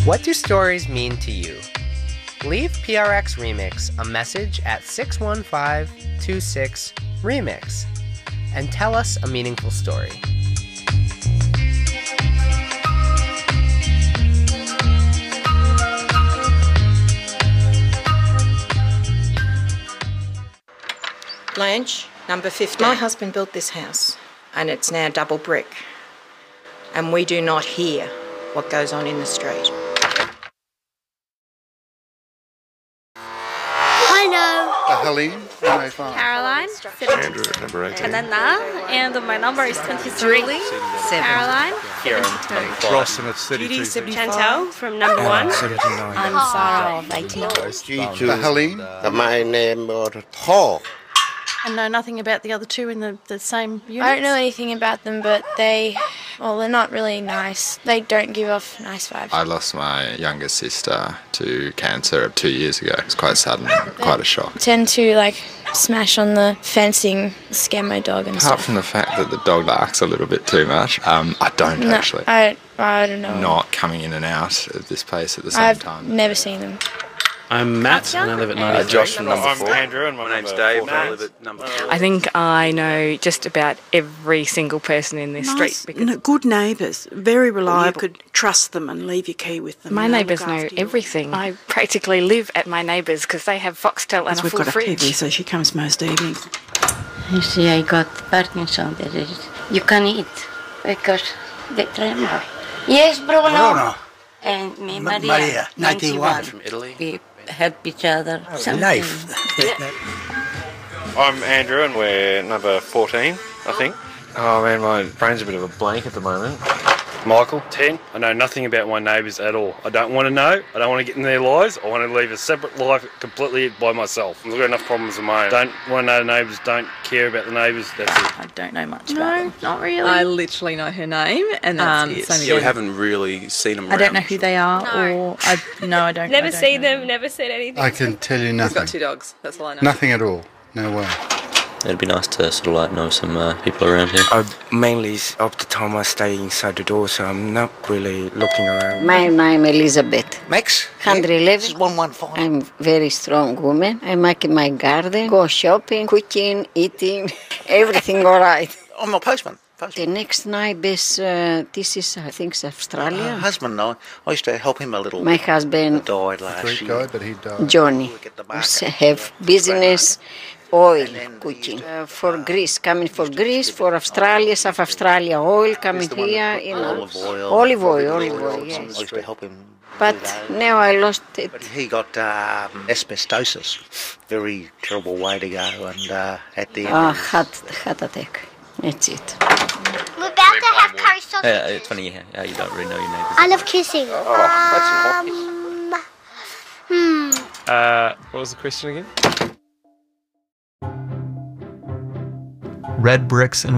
What do stories mean to you? Leave PRX Remix a message at 61526-REMIX and tell us a meaningful story. Blanche, number 15. My husband built this house, and it's now double brick. And we do not hear what goes on in the street. Helene, Caroline, Andrew, number 18. Kanana, and my number is 23. Julie, Caroline, Kieran, Ross, and it's 32. Chantal from number 1. I'm Sarah of 89. Helene, My name is Paul. I know nothing about the other two in the same unit. I don't know anything about them, but they're not really nice. They don't give off nice vibes. I lost my younger sister to cancer 2 years ago. It was quite sudden, quite a shock. Tend to smash on the fencing, scare my dog and Apart stuff. from the fact that the dog barks a little bit too much, I don't actually. I don't know. Not coming in and out of this place at the same time. I've never seen them. I'm Matt, and I live at 93. Josh from number 4. I'm Andrew, and my name's Dave, and I live at number 4. I think I know just about every single person in this street. Because good neighbours, very reliable. You could trust them and leave your key with them. my neighbours know everything. I practically live at my neighbours because they have Foxtel and a full fridge. We've got a PV, so she comes most evenings. You see, I got Parkinson disease. You can eat because they tremble. Yes, Bruno. And me, Maria, 91. From Italy. We help each other. Knife. I'm Andrew, and we're number 14, I think. Oh man, my brain's a bit of a blank at the moment. Michael, 10. I know nothing about my neighbours at all. I don't want to know. I don't want to get in their lives. I want to live a separate life completely by myself. I've got enough problems of my own. Don't want to know the neighbours, don't care about the neighbours, that's it. I don't know much about them. Not really. I literally know her name, and that's it. Yeah, we haven't really seen them around. I don't know who they are, No. I don't. Never I don't seen know. them, never said anything. I can tell you nothing. He's got 2 dogs, that's all I know. Nothing at all. No way. It'd be nice to know some people around here. Mainly of the time I stay inside the door, so I'm not really looking around. My name is Elizabeth. Max? 111. 114. I'm very strong woman. I make my garden, go shopping, cooking, eating, everything all right. I'm a postman. The next neighbors, this is, I think, Australia. Husband, I used to help him a little. My husband, Died last Great year. guy, but he died. Johnny, have business, oil cooking for Greece, coming for Greece, for Australia, South Australia oil coming here, olive oil, yes. I used to help him. But now I lost it. But he got asbestosis. Very terrible way to go, and at the end. Heart attack. That's it. We're about to have curry sausage. It's funny how you don't really know your neighbours. I love kissing. What was the question again? Red bricks and